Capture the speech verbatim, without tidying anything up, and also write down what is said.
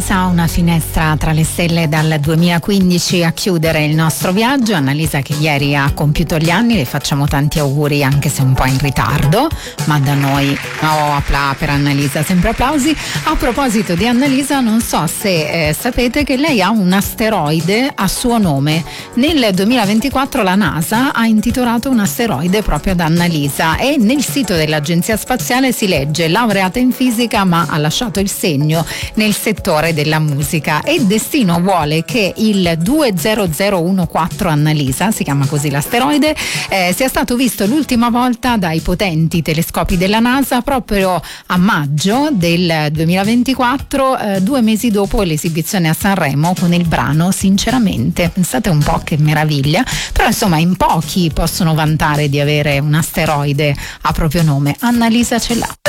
Annalisa, una finestra tra le stelle dal duemilaquindici a chiudere il nostro viaggio. Annalisa che ieri ha compiuto gli anni, le facciamo tanti auguri anche se un po' in ritardo, ma da noi oh, appla per Annalisa, sempre applausi. A proposito di Annalisa, non so se eh, sapete che lei ha un asteroide a suo nome. Nel duemilaventiquattro la NASA ha intitolato un asteroide proprio ad Annalisa e nel sito dell'Agenzia Spaziale si legge: laureata in fisica ma ha lasciato il segno nel settore della musica, e il destino vuole che il due zero zero uno quattro Annalisa, si chiama così l'asteroide, eh, sia stato visto l'ultima volta dai potenti telescopi della NASA proprio a maggio del duemilaventiquattro, eh, due mesi dopo l'esibizione a Sanremo con il brano Sinceramente. Pensate un po' che meraviglia, però insomma in pochi possono vantare di avere un asteroide a proprio nome. Annalisa ce l'ha.